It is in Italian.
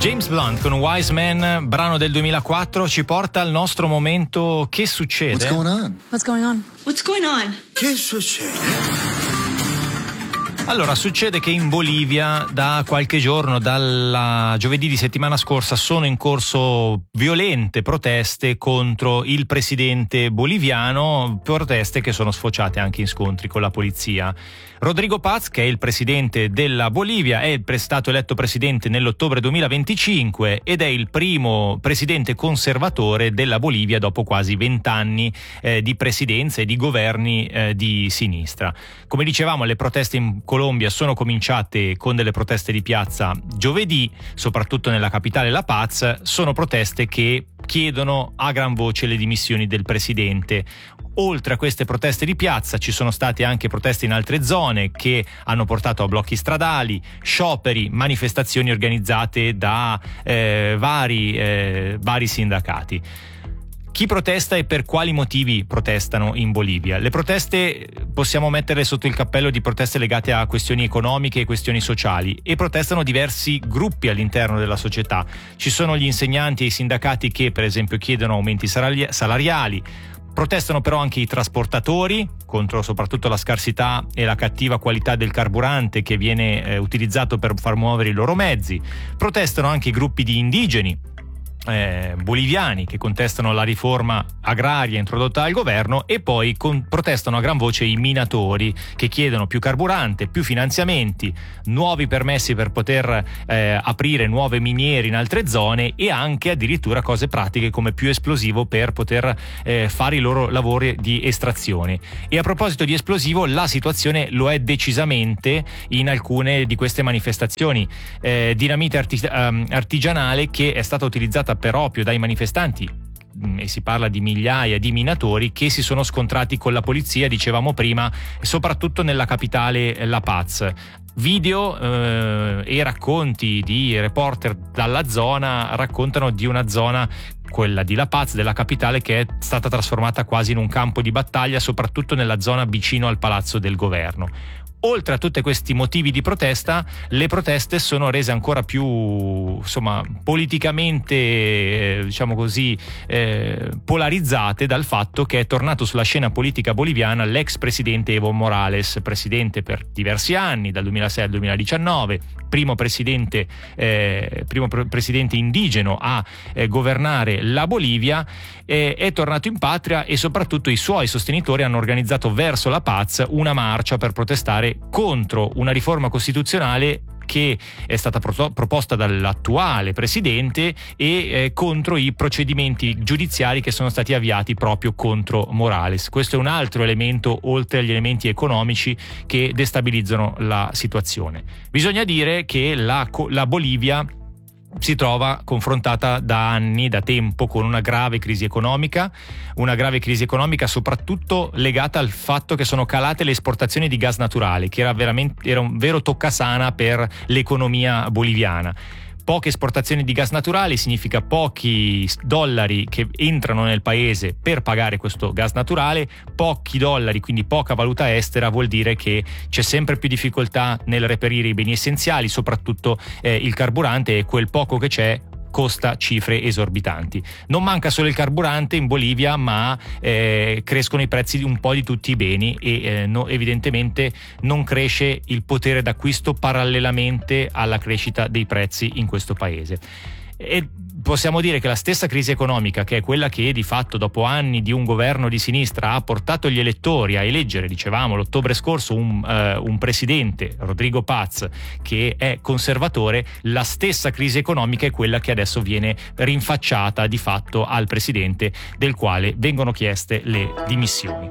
James Blunt con Wise Man, brano del 2004, ci porta al nostro momento Che succede? What's going on? What's going on? What's going on? Che succede? Allora, succede che in Bolivia da qualche giorno, dalla giovedì di settimana scorsa, sono in corso violente proteste contro il presidente boliviano, proteste che sono sfociate anche in scontri con la polizia. Rodrigo Paz, che è il presidente della Bolivia, è stato eletto presidente nell'ottobre 2025 ed è il primo presidente conservatore della Bolivia dopo quasi 20 anni di presidenza e di governi di sinistra. Come dicevamo, le proteste in Colombia sono cominciate con delle proteste di piazza giovedì, soprattutto nella capitale La Paz. Sono proteste che chiedono a gran voce le dimissioni del presidente. Oltre a queste proteste di piazza ci sono state anche proteste in altre zone che hanno portato a blocchi stradali, scioperi, manifestazioni organizzate da vari sindacati. Chi protesta e per quali motivi protestano in Bolivia? Le proteste possiamo metterle sotto il cappello di proteste legate a questioni economiche e questioni sociali, e protestano diversi gruppi all'interno della società. Ci sono gli insegnanti e i sindacati che per esempio chiedono aumenti salariali. Protestano però anche i trasportatori contro soprattutto la scarsità e la cattiva qualità del carburante che viene utilizzato per far muovere i loro mezzi. Protestano anche i gruppi di indigeni boliviani che contestano la riforma agraria introdotta dal governo, e poi protestano a gran voce i minatori che chiedono più carburante, più finanziamenti, nuovi permessi per poter aprire nuove miniere in altre zone, e anche addirittura cose pratiche come più esplosivo per poter fare i loro lavori di estrazione. E a proposito di esplosivo, la situazione lo è decisamente in alcune di queste manifestazioni. Dinamite artigianale che è stata utilizzata per opio dai manifestanti, e si parla di migliaia di minatori che si sono scontrati con la polizia, dicevamo prima, soprattutto nella capitale La Paz. Video e racconti di reporter dalla zona raccontano di una zona, quella di La Paz, della capitale, che è stata trasformata quasi in un campo di battaglia, soprattutto nella zona vicino al palazzo del governo. Oltre a tutti questi motivi di protesta, le proteste sono rese ancora più, politicamente, polarizzate dal fatto che è tornato sulla scena politica boliviana l'ex presidente Evo Morales, presidente per diversi anni, dal 2006 al 2019, primo presidente indigeno a governare la Bolivia. È tornato in patria, e soprattutto i suoi sostenitori hanno organizzato verso La Paz una marcia per protestare contro una riforma costituzionale che è stata proposta dall'attuale presidente e contro i procedimenti giudiziari che sono stati avviati proprio contro Morales. Questo è un altro elemento, oltre agli elementi economici, che destabilizzano la situazione. Bisogna dire che la Bolivia si trova confrontata da tempo con una grave crisi economica soprattutto legata al fatto che sono calate le esportazioni di gas naturale, che era un vero toccasana per l'economia boliviana. Poche esportazioni di gas naturale significa pochi dollari che entrano nel paese per pagare questo gas naturale. Pochi dollari, quindi poca valuta estera, vuol dire che c'è sempre più difficoltà nel reperire i beni essenziali, soprattutto il carburante, e quel poco che c'è costa cifre esorbitanti. Non manca solo il carburante in Bolivia, ma crescono i prezzi un po' di tutti i beni, e evidentemente non cresce il potere d'acquisto parallelamente alla crescita dei prezzi in questo paese. E possiamo dire che la stessa crisi economica, che è quella che di fatto dopo anni di un governo di sinistra ha portato gli elettori a eleggere, dicevamo l'ottobre scorso, un presidente, Rodrigo Paz, che è conservatore, la stessa crisi economica è quella che adesso viene rinfacciata di fatto al presidente, del quale vengono chieste le dimissioni.